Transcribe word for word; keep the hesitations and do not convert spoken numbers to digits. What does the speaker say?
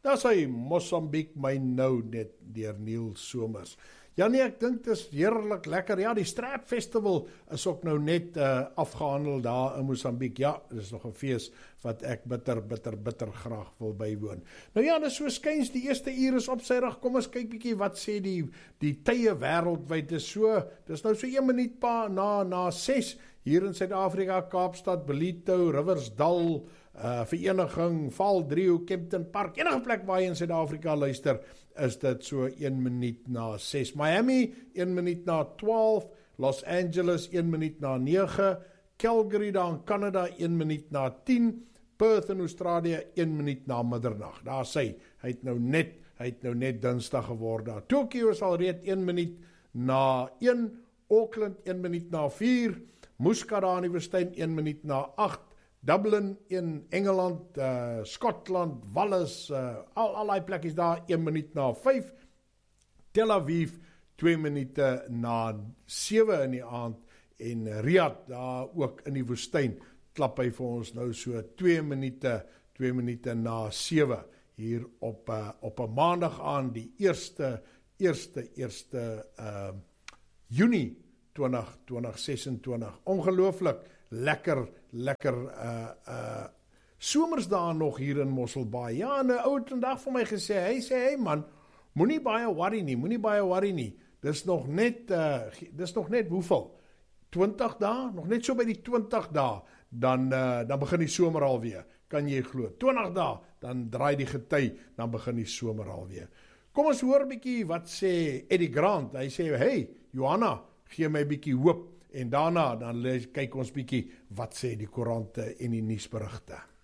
Daar sê Mosambiek my nou net deur Neil Somers. Ja nee, ek dink dit is heerlik lekker. Ja, die Strap Festival is ook nou net uh, afgehandel daar in Mosambiek. Ja, dit is nog 'n fees wat ek bitter, bitter, bitter graag wil bywoon. Nou ja, dit is so skuins, die eerste uur is op sy rug. Kom ons kyk bietjie wat sê die die tye wêreldwyd. Dit is so, dis nou so een minuut pa na na ses hier in Suid-Afrika, Kaapstad, Ballito, Riversdal, uh, Vereniging, Valdriehoek, Kempton Park, enige plek waar jy in Suid-Afrika luister, is dit so een minuut na ses. Miami, een minuut na twaalf, Los Angeles, een minuut na nege, Calgary daar in Canada, een minuut na tien, Perth in Australië, een minuut na middernag. Daar sê, hy het nou net, hy het nou net Dinsdag geword daar. Tokyo is alreeds een minuut na een, Auckland, een minuut na vier, Muscat daar in die woestyn, een minuut na agt, Dublin in Engeland, uh, Skotland, Wallis, uh, al, al die plekkies daar, een minuut na vyf, Tel Aviv, twee minute na sewe in die aand, en Riyadh daar ook in die woestyn, klap hy vir ons nou so twee minute, twee minute na sewe, hier op, uh, op 'n maandag aan, die eerste, eerste, eerste uh, Junie twintig sesentwintig. Ongelooflik lekker, lekker uh, uh, somersdae nog hier in Mosselbaai. Ja, en 'n ou het vandag vir my gesê, hy sê, hey man, moenie baie worry nie, moenie baie worry nie. Dis nog net, uh, dis nog net hoeveel? twintig dae, nog net so by die twintig dae, dan, uh, dan begin die somer alweer, kan jy glo. twintig dae, dan draai die gety, dan begin die somer alweer. Kom ons hoor bietjie wat sê Eddie Grant. Hy sê, hey, Johanna, gee my bietjie hoop, en daarna dan lees, kyk ons bietjie wat sê die koerante en die nuusberigte.